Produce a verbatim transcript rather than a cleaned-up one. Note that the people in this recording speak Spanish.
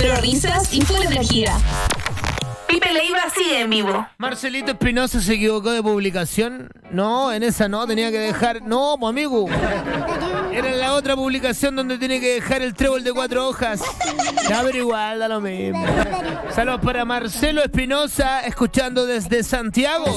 Pero risas y full energía. Pipe Leiva sigue en vivo. Marcelito Espinosa se equivocó de publicación. No, en esa no, tenía que dejar... No, pues amigo. Era en la otra publicación donde tiene que dejar el trébol de cuatro hojas. Ya, pero igual, da lo mismo. Saludos para Marcelo Espinosa, escuchando desde Santiago.